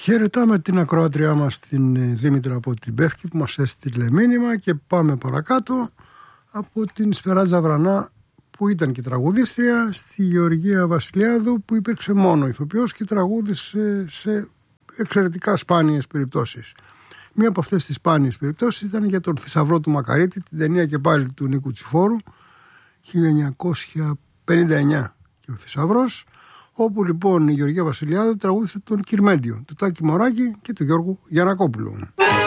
Χαιρετάμε την ακροάτριά μας την Δήμητρα από την Πεύκη που μας έστειλε μήνυμα και πάμε παρακάτω από την Σπεράτζα Βρανά που ήταν και τραγουδίστρια, στη Γεωργία Βασιλιάδου που υπήρξε μόνο ηθοποιός και τραγούδισε σε εξαιρετικά σπάνιες περιπτώσεις. Μία από αυτές τις σπάνιες περιπτώσεις ήταν για τον Θησαυρό του Μακαρίτη, την ταινία και πάλι του Νίκου Τσιφόρου, 1959 και ο Θησαυρός, όπου λοιπόν η Γεωργία Βασιλιάδου τραγούδισε τον Κυρμέντιο, του Τάκη Μωράκη και του Γιώργου Γιαννακόπουλου.